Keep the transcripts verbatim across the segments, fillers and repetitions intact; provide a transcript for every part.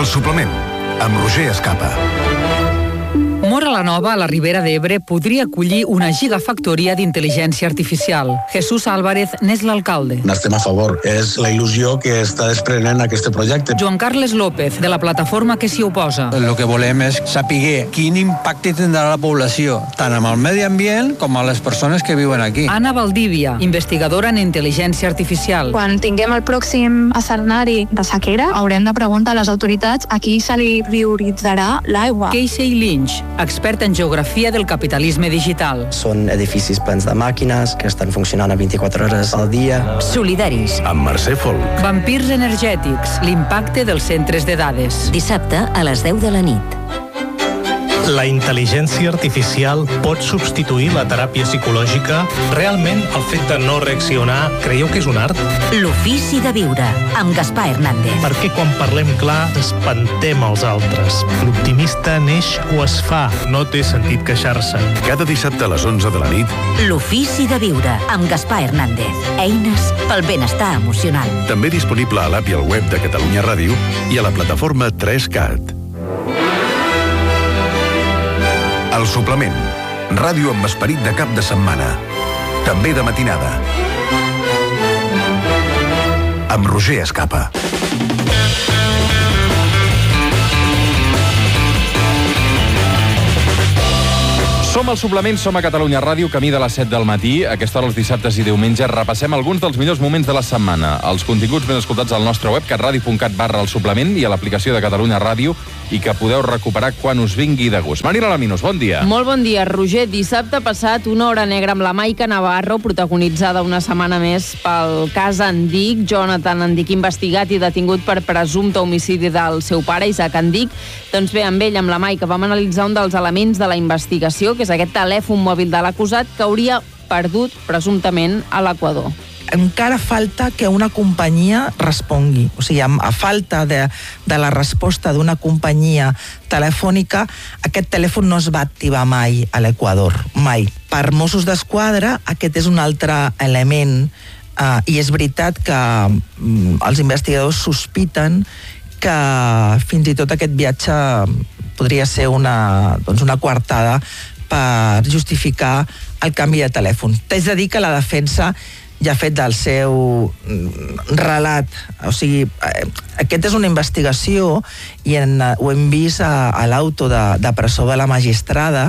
El suplement, amb Roger Escapa. Móra la Nova, a la Ribera d'Ebre, podria acollir una gigafactoria d'intel·ligència artificial. Jesús Álvarez n'és l'alcalde. N'estem a favor. És la il·lusió que està desprenent aquest projecte. Joan Carles López, de la plataforma que s'hi oposa. El que volem és saber quin impacte tindrà la població, tant amb el medi ambient com a les persones que viuen aquí. Anna Valdívia, investigadora en intel·ligència artificial. Quan tinguem el pròxim escenari de sequera, haurem de preguntar a les autoritats a qui se li prioritzarà l'aigua. Casey Lynch, expert en geografia del capitalisme digital. Són edificis plens de màquines que estan funcionant a vint-i-quatre hores al dia. Solidaris. Amb Mercè Folk. Vampirs energètics, l'impacte dels centres de dades. Dissabte a les deu de la nit. La intel·ligència artificial pot substituir la teràpia psicològica? Realment, el fet de no reaccionar, creieu que és un art? L'ofici de viure, amb Gaspar Hernández. Perquè quan parlem clar, espantem els altres. L'optimista neix o es fa, no té sentit queixar-se. Cada dissabte a les onze de la nit. L'ofici de viure, amb Gaspar Hernández. Eines pel benestar emocional. També disponible a l'app i al web de Catalunya Ràdio i a la plataforma tres cat. El suplement. Ràdio amb esperit de cap de setmana. També de matinada. Amb Roger Escapa. Som al suplement, som a Catalunya Ràdio, camí de les set del matí. A aquesta hora, els dissabtes i diumenges, repassem alguns dels millors moments de la setmana. Els continguts ben escoltats al nostre web, catradio punt cat barra el suplement, i a l'aplicació de Catalunya Ràdio, i que podeu recuperar quan us vingui de gust. Marina Laminos, bon dia. Molt bon dia, Roger. Dissabte passat, una hora negra amb la Maica Navarro, protagonitzada una setmana més pel cas Andic. Jonathan Andic, investigat i detingut per presumpte homicidi del seu pare, Isaac Andic. Doncs bé, amb ell, amb la Maica, vam analitzar un dels elements de la investigació, que és aquest telèfon mòbil de l'acusat que hauria perdut, presumptament, a l'Equador. Encara falta que una companyia respongui. O sigui, a falta de, de la resposta d'una companyia telefònica, aquest telèfon no es va activar mai a l'Equador, mai. Per Mossos d'Esquadra, aquest és un altre element, eh, i és veritat que mm, els investigadors sospiten que fins i tot aquest viatge podria ser una, doncs una coartada per justificar el canvi de telèfon. T'haig de dir que la defensa ja ha fet del seu relat, o sigui, aquest és una investigació i en, ho hem vist a, a l'auto de, de presó de la magistrada,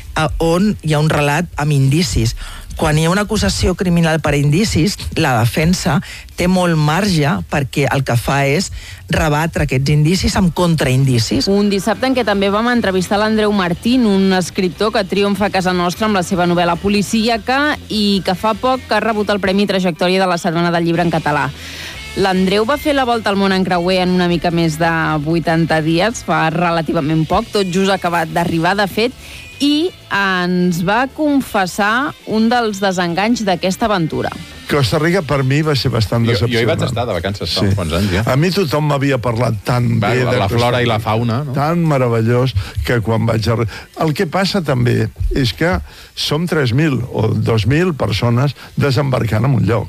on hi ha un relat amb indicis. Quan hi ha una acusació criminal per indicis, la defensa té molt marge perquè el que fa és rebatre aquests indicis amb contraindicis. Un dissabte en què també vam entrevistar l'Andreu Martín, un escriptor que triomfa a casa nostra amb la seva novel·la policíaca i que fa poc que ha rebut el Premi Trajectòria de la Setmana del Llibre en català. L'Andreu va fer la volta al món en creuer en una mica més de vuitanta dies, fa relativament poc, tot just acabat d'arribar, de fet, i ens va confessar un dels desenganys d'aquesta aventura. Costa Rica per mi va ser bastant jo, decepcionant. Jo hi vaig estar de vacances fa sí. uns quants anys, ja. A mi tothom m'havia parlat tan va, bé de la flora i la fauna, no? Tan meravellós que quan vaig arribar... El que passa també és que som tres mil o dos mil persones desembarcant en un lloc.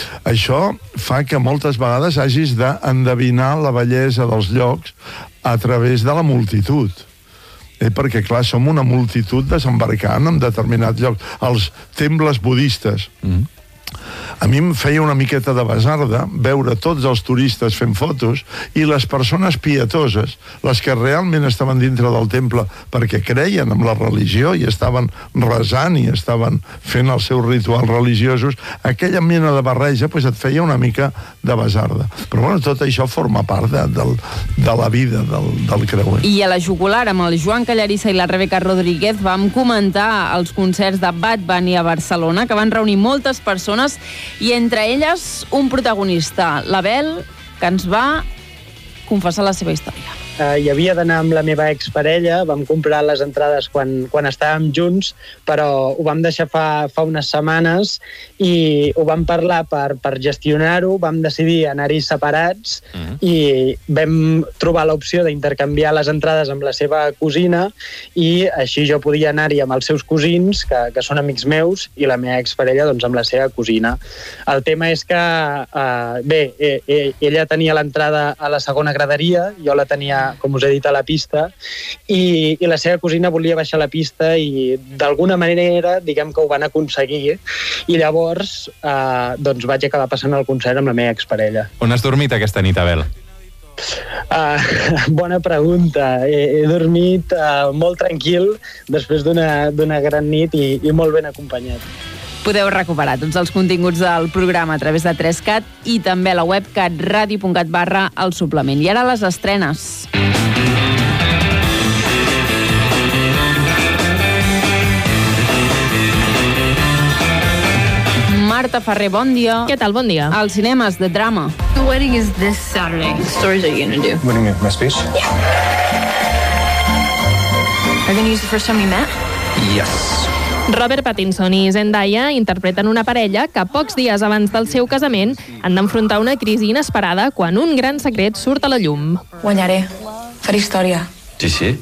Això fa que moltes vegades hagis d'endevinar la bellesa dels llocs a través de la multitud. Eh, perquè, clar, som una multitud desembarcant en determinat lloc. Els temples budistes. Mm. A mi em feia una miqueta de basarda veure tots els turistes fent fotos i les persones pietoses, les que realment estaven dintre del temple perquè creien en la religió i estaven resant i estaven fent els seus rituals religiosos, aquella mena de barreja pues, et feia una mica de basarda. Però bueno, tot això forma part de, de, de la vida del, del creuer. I a la Jugular, amb el Joan Callarissa i la Rebeca Rodríguez, vam comentar els concerts de Bad Bunny a Barcelona, que van reunir moltes persones i entre elles un protagonista, l'Abel, que ens va confessar la seva història. Uh, hi havia d'anar amb la meva exparella, vam comprar les entrades quan, quan estàvem junts, però ho vam deixar fa, fa unes setmanes i ho vam parlar per, per gestionar-ho, vam decidir anar-hi separats uh-huh. i vam trobar l'opció d'intercanviar les entrades amb la seva cosina i així jo podia anar-hi amb els seus cosins, que, que són amics meus, i la meva exparella doncs, amb la seva cosina. El tema és que, uh, bé, eh, eh, ella tenia l'entrada a la segona graderia, jo la tenia com us he dit, a la pista, i, i la seva cosina volia baixar a la pista i d'alguna manera, diguem que ho van aconseguir, i llavors eh, doncs vaig acabar passant el concert amb la meva exparella. On has dormit aquesta nit, Abel? Uh, bona pregunta. He, he dormit uh, molt tranquil després d'una d'una gran nit i, i molt ben acompanyat. Podeu recuperar tots els continguts del programa a través de tres cat i també a la web catradio.cat barra el suplement. I ara les estrenes. Marta Ferrer, bon dia. Què tal? Bon dia. Als cinemes de drama. The wedding is this Saturday. What stories are you going to do? Winning my speech? Yeah. Are you going to use the first time we met? Yes. Robert Pattinson i Zendaya interpreten una parella que pocs dies abans del seu casament han d'enfrontar una crisi inesperada quan un gran secret surt a la llum. Guanyaré. Faré història. Sí, sí.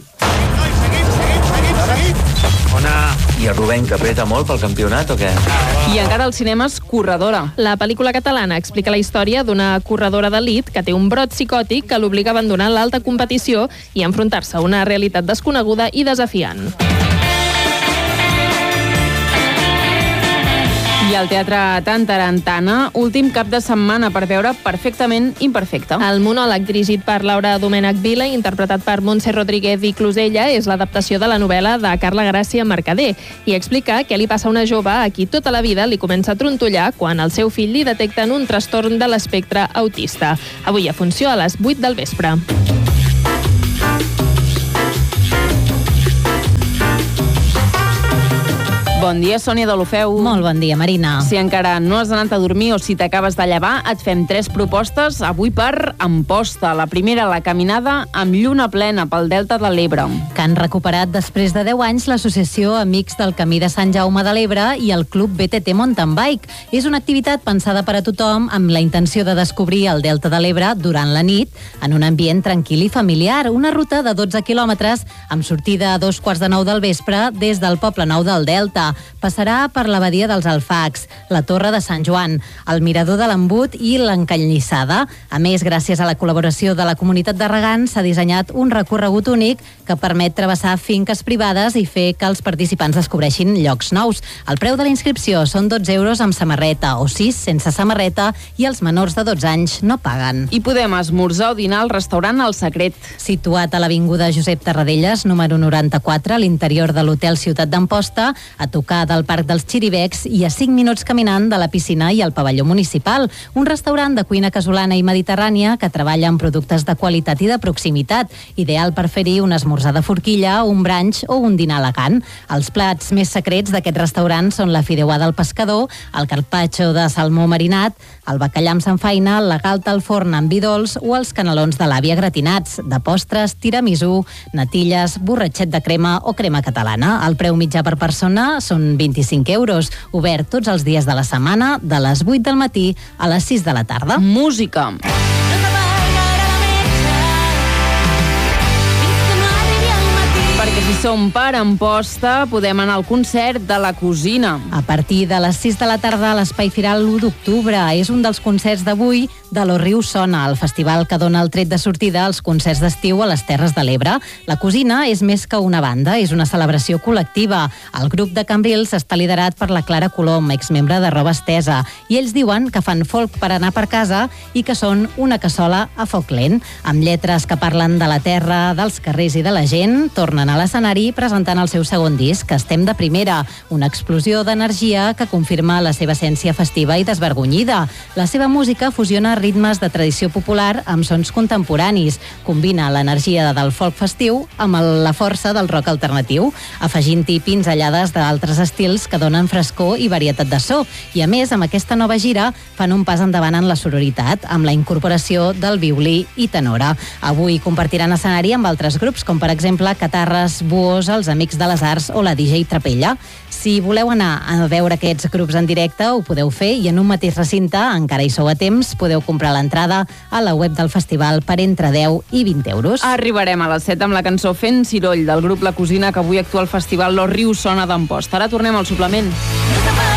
Ona, i el Rubén, que apreta molt pel campionat o què? I encara als cinemes, Corredora. La pel·lícula catalana explica la història d'una corredora d'elit que té un brot psicòtic que l'obliga a abandonar l'alta competició i a enfrontar-se a una realitat desconeguda i desafiant. I al Teatre Tantarantana, últim cap de setmana per veure Perfectament Imperfecte. El monòleg dirigit per Laura Domènech Vila i interpretat per Montse Rodríguez i Closella és l'adaptació de la novel·la de Carla Gràcia Mercader i explica què li passa a una jove a qui tota la vida li comença a trontollar quan el seu fill li detecten un trastorn de l'espectre autista. Avui a funció a les vuit del vespre. Bon dia, Sònia Deulofeu. Molt bon dia, Marina. Si encara no has anat a dormir o si t'acabes de llevar, et fem tres propostes avui per Amposta. La primera, la caminada amb lluna plena pel Delta de l'Ebre. Que han recuperat després de deu anys l'Associació Amics del Camí de Sant Jaume de l'Ebre i el Club B T T Mountain Bike. És una activitat pensada per a tothom amb la intenció de descobrir el Delta de l'Ebre durant la nit en un ambient tranquil i familiar. Una ruta de dotze quilòmetres amb sortida a dos quarts de nou del vespre des del Poble Nou del Delta. Passarà per la badia dels Alfacs, la Torre de Sant Joan, el Mirador de l'Embut i l'Encanyissada. A més, gràcies a la col·laboració de la comunitat de regants, s'ha dissenyat un recorregut únic que permet travessar finques privades i fer que els participants descobreixin llocs nous. El preu de la inscripció són dotze euros amb samarreta o sis sense samarreta i els menors de dotze anys no paguen. I podem esmorzar o dinar al restaurant El Secret. Situat a l'avinguda Josep Tarradellas, número noranta-quatre, a l'interior de l'Hotel Ciutat d'Amposta, a tocar del Parc dels Xiribecs i a cinc minuts caminant de la piscina i el pavelló municipal. Un restaurant de cuina casolana i mediterrània que treballa amb productes de qualitat i de proximitat, ideal per fer-hi un esmorzar de forquilla, un brunch o un dinar elegant. Els plats més secrets d'aquest restaurant són la fideuà del pescador, el carpaccio de salmó marinat, el bacallà amb samfaina, la galta al forn amb vi dolç o els canelons de l'àvia gratinats. De postres, tiramisú, natilles, borratxet de crema o crema catalana. El preu mitjà per persona són vint-i-cinc euros. Obert tots els dies de la setmana, de les vuit del matí a les sis de la tarda. Música. Perquè si som per Amposta, podem anar al concert de La Cosina. A partir de les sis de la tarda a l'Espai Firal l'u d'octubre. És un dels concerts d'avui de Lo Riu Sona, el festival que dona el tret de sortida als concerts d'estiu a les Terres de l'Ebre. La Cosina és més que una banda, és una celebració col·lectiva. El grup de Cambrils està liderat per la Clara Colom, exmembre de Roba Estesa, i ells diuen que fan folk per anar per casa i que són una cassola a foc lent, amb lletres que parlen de la terra, dels carrers i de la gent. Tornen a l'escenari presentant el seu segon disc, Estem de primera, una explosió d'energia que confirma la seva essència festiva i desvergonyida. La seva música fusiona ritmes de tradició popular amb sons contemporanis, combina l'energia del folk festiu amb la força del rock alternatiu, afegint-hi pinzellades d'altres estils que donen frescor i varietat de so. I a més, amb aquesta nova gira, fan un pas endavant en la sororitat, amb la incorporació del violí i tenora. Avui compartiran escenari amb altres grups, com per exemple Catarres, Buos, els Amics de les Arts o la D J Trapella. Si voleu anar a veure aquests grups en directe, ho podeu fer i en un mateix recinte, encara hi sou a temps, podeu comprar l'entrada a la web del festival per entre deu i vint euros. Arribarem a les set amb la cançó Fent Ciroll del grup La Cosina, que avui actua al festival Lo Riu Sona d'Amposta. Ara tornem al suplement.